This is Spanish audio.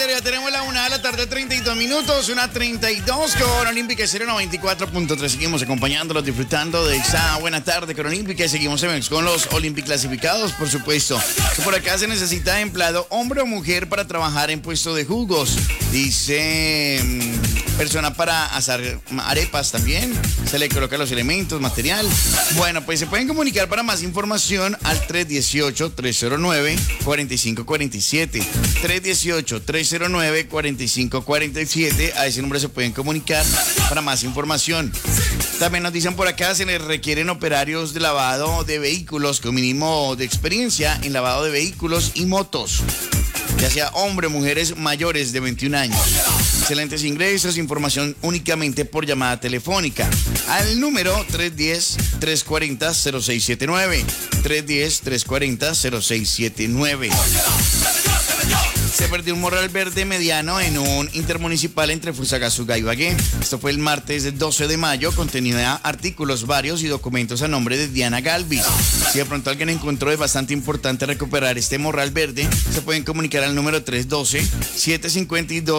Estéreo, ya tenemos la 1:32 p.m, 1:32 con Olímpica Estéreo 94.3. Seguimos acompañándolos, disfrutando de esta buena tarde con Olímpica y seguimos con los Olympic clasificados, por supuesto. Por acá se necesita empleado, hombre o mujer, para trabajar en puesto de jugos. Dice persona para asar arepas también. Se le colocan los elementos, material. Bueno, pues se pueden comunicar para más información al 318-309-4547. 318-309-4547. A ese número se pueden comunicar para más información. También nos dicen por acá, se les requieren operarios de lavado de vehículos con mínimo de experiencia en lavado de vehículos y motos, ya sea hombre o mujeres mayores de 21 años. Excelentes ingresos, información únicamente por llamada telefónica al número 310-340-0679. 310-340-0679. Se perdió un morral verde mediano en un intermunicipal entre Fusagasugá y Ibagué. Esto fue el martes 12 de mayo. Contenía artículos varios y documentos a nombre de Diana Galvis. Si de pronto alguien encontró, es bastante importante recuperar este morral verde. Se pueden comunicar al número 312-752.